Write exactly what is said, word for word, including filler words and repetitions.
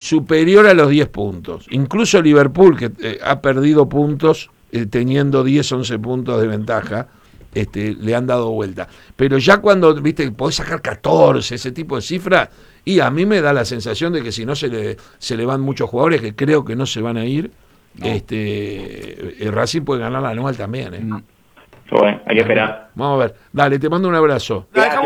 superior a los diez puntos. Incluso Liverpool, que eh, ha perdido puntos eh, teniendo diez, once puntos de ventaja, este, le han dado vuelta. Pero ya cuando, viste, podés sacar catorce, ese tipo de cifras, y a mí me da la sensación de que si no se le, se le van muchos jugadores, que creo que no se van a ir, no. este eh, Racing puede ganar la anual también. ¿eh? Bueno, hay que esperar. Vamos a ver. Dale, te mando un abrazo.